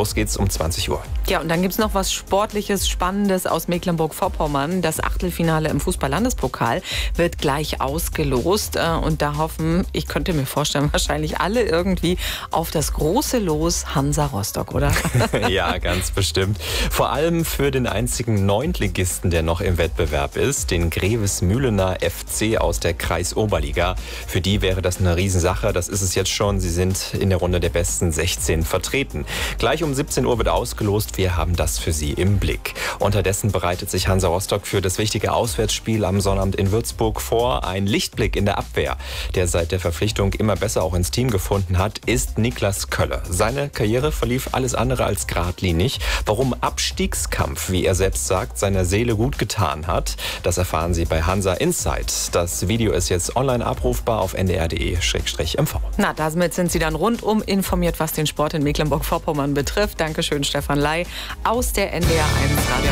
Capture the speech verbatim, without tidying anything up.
Los geht's um zwanzig Uhr. Ja, und dann gibt es noch was Sportliches, Spannendes aus Mecklenburg-Vorpommern. Das Achtelfinale im Fußball-Landespokal wird gleich ausgelost. Und da hoffen, ich könnte mir vorstellen, wahrscheinlich alle irgendwie auf das große Los Hansa Rostock, oder? Ja, ganz bestimmt. Vor allem für den einzigen Neuntligisten, der noch im Wettbewerb ist, den Grevesmühlener F C aus der Kreisoberliga. Für die wäre das eine Riesensache. Das ist es jetzt schon. Sie sind in der Runde der besten sechzehn vertreten. Gleich um siebzehn Uhr wird ausgelost. Wir haben das für Sie im Blick. Unterdessen bereitet sich Hansa Rostock für das wichtige Auswärtsspiel am Sonnabend in Würzburg vor. Ein Lichtblick in der Abwehr, der seit der Verpflichtung immer besser auch ins Team gefunden hat, ist Niklas Kölle. Seine Karriere verlief alles andere als geradlinig. Warum Abstiegskampf, wie er selbst sagt, seiner Seele gut getan hat, das erfahren Sie bei Hansa Insight. Das Video ist jetzt online abrufbar auf n d r punkt d e slash m v. Na, damit sind Sie dann rundum informiert, was den Sport in Mecklenburg-Vorpommern betrifft. Dankeschön, Stefan Ley aus der N D R eins Radio.